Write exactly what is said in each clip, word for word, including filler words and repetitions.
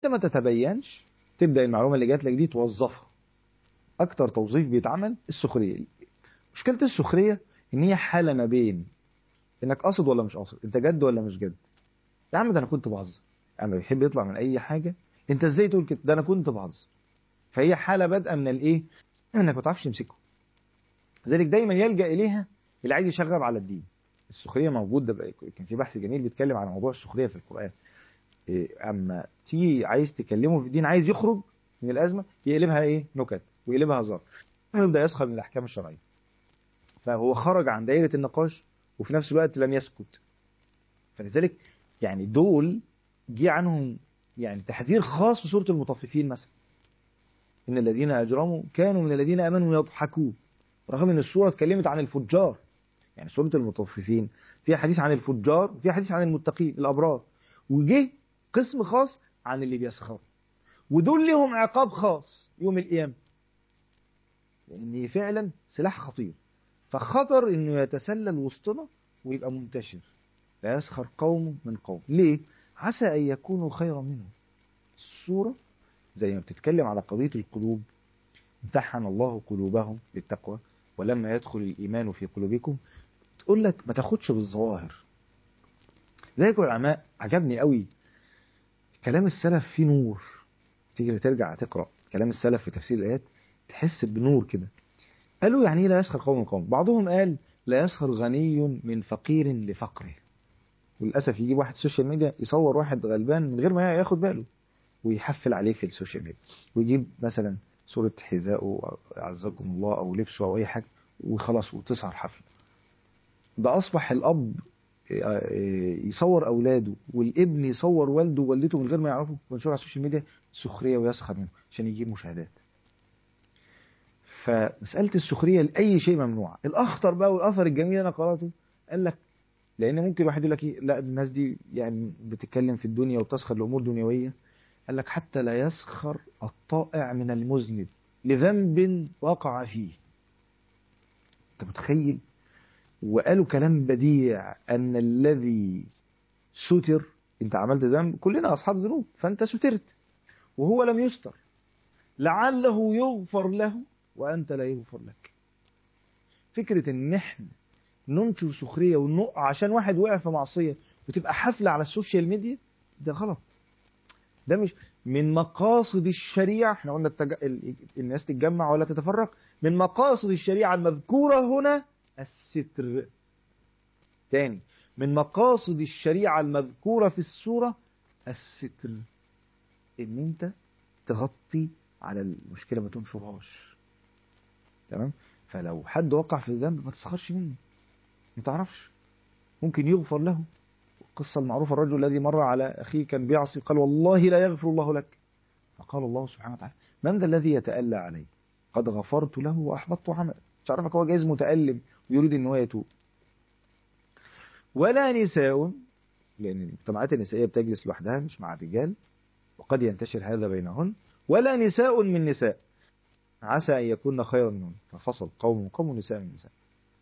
انت ما تتبينش تبدأ المعلومة اللي جات لك دي توظفها. اكتر توظيف بيتعمل السخرية. مشكلة السخرية ان هي حالة ما بين انك قاصد ولا مش قاصد، انت جد ولا مش جد. يا عم ده انا كنت بهزر، اما بيحب يطلع من اي حاجة انت ازاي تقول كده، ده انا كنت بهزر. فهي حالة بادئة من الايه، انك ما تعرفش تمسكه. لذلك دايما يلجأ اليها اللي عايز يشغب على الدين. السخرية موجود، ده بقى كان في بحث جميل بيتكلم على موضوع السخرية في القرآن. إيه، اما تيجي عايز تكلمه في الدين، عايز يخرج من الازمة، يقلبها ايه، نكت ويقلبها هزار، يبدأ يسخر من الاحكام الشرعية. فهو خرج عن دائرة النقاش وفي نفس الوقت لم يسكت. فلذلك يعني دول جه عنهم يعني تحذير خاص في سورة المطففين مثلا، إن الذين أجرموا كانوا من الذين آمنوا يضحكون، رغم إن السورة اتكلمت عن الفجار. يعني سورة المطففين فيها حديث عن الفجار وفيها حديث عن المتقين الأبرار، وجه قسم خاص عن اللي بيسخروا، ودول لهم عقاب خاص يوم القيامة، لأن فعلا سلاح خطير. فخطر إنه يتسلل وسطنا ويبقى منتشر. لا يسخر قوم من قوم، ليه؟ عسى أن يكونوا خيرا منهم. السورة زي ما بتتكلم على قضية القلوب، امتحن الله قلوبهم بالتقوى ولما يدخل الإيمان في قلوبكم، تقول لك ما تاخدش بالظواهر. ذلك العلماء عجبني قوي كلام السلف فيه نور. تيجي ترجع تقرأ كلام السلف في تفسير الآيات تحس بنور كده. قالوا يعني لا يسخر قوم من قوم. بعضهم قال لا يسخر غني من فقير لفقره. وللأسف يجيب واحد سوشيال ميديا يصور واحد غلبان من غير ما ياخد باله ويحفل عليه في السوشيال ميديا، ويجيب مثلا صورة حذائه أعزكم الله أو لبسه أو أي حاجة وخلاص وتسهر حفل. ده أصبح الأب يصور أولاده والابن يصور والده ووالدته من غير ما يعرفوا وينشر على السوشيال ميديا سخرية ويسخر منه عشان يجيب مشاهدات. فمسألة السخرية لأي شيء ممنوع. الأخطر بقى والأثر الجميل أنا قرأته، قال لك لأن ممكن واحد يقول لك إيه، لا الناس دي يعني بتتكلم في الدنيا وتسخر لأمور دنيوية. قال لك حتى لا يسخر الطائع من المذنب لذنب وقع فيه. أنت متخيل؟ وقالوا كلام بديع أن الذي ستر، أنت عملت ذنب، كلنا أصحاب ذنوب، فأنت سترت وهو لم يستر، لعله يغفر له وأنت لا يغفر لك. فكرة إن إحنا ننشر سخرية ونقع عشان واحد وقع في معصية وتبقى حفلة على السوشيال ميديا، ده غلط. ده مش من مقاصد الشريعة. احنا قلنا التج... الناس تتجمع ولا تتفرق. من مقاصد الشريعة المذكورة هنا الستر. تاني، من مقاصد الشريعة المذكورة في السورة الستر، ان انت تغطي على المشكلة ما تنشرهاش. تمام؟ فلو حد وقع في الذنب ما تسخرش منه، ما تعرفش ممكن يغفر له. القصة المعروفة، الرجل الذي مر على أخيه كان بيعصي قال والله لا يغفر الله لك، فقال الله سبحانه وتعالى من ذا الذي يتألى علي قد غفرت له وأحبطت عمله. مش عارفك هو جايز متألم ويريد ان هو يتوب. ولا نساء، لأن المجتمعات النسائية بتجلس لوحدها مش مع الرجال وقد ينتشر هذا بينهن. ولا نساء من نساء عسى أن يكون خيرا منهن، ففصل قوم قوم نساء من نساء.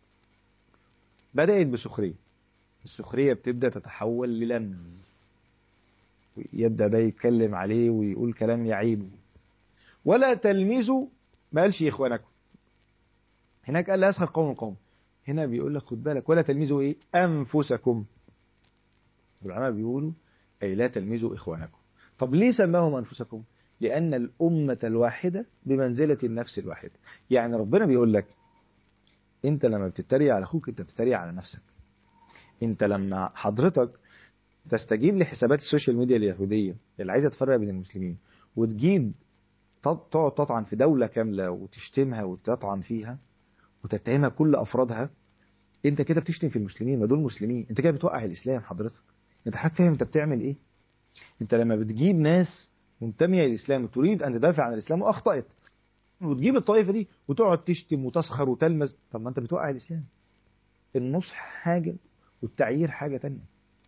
بدأت بسخرية، السخرية بتبدأ تتحول للمز، يبدأ ده يتكلم عليه ويقول كلام يعيبه. ولا تلمزوا، ما قالش إخوانكم، هناك قال لا يسخر قوم قوم، هنا بيقول لك خد بالك ولا تلمزوا إيه أنفسكم. العلماء بيقولوا أي لا تلمزوا إخوانكم. طب ليه سماهم أنفسكم؟ لأن الأمة الواحدة بمنزلة النفس الواحدة. يعني ربنا بيقول لك أنت لما بتتريق على أخوك أنت بتتريق على نفسك. أنت لما حضرتك تستجيب لحسابات السوشيال ميديا اليهودية اللي عايزة تفرق بين المسلمين وتجيب تقعد تطعن في دولة كاملة وتشتمها وتطعن فيها وتتهمها كل أفرادها، أنت كده بتشتم في المسلمين، ما دول مسلمين، أنت كده بتوقع الإسلام. حضرتك أنت حضرتك فاهم أنت بتعمل إيه؟ أنت لما بتجيب ناس منتمية للإسلام وتريد أن تدافع عن الإسلام وأخطأت وتجيب الطائفة دي وتقعد تشتم وتسخر وتلمز، طب ما أنت بتوقع الإسلام. النصح حاجة والتعيير حاجة تانية.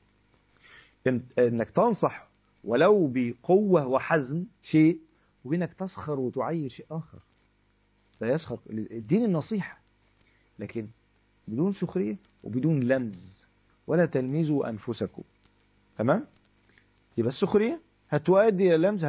انك تنصح ولو بقوة وحزم شيء، وبينك تسخر وتعير شيء آخر. لا يسخر الدين النصيحة، لكن بدون سخرية وبدون لمز. ولا تلمزوا أنفسكم. تمام؟ يبقى السخرية هتؤدي إلى لمز.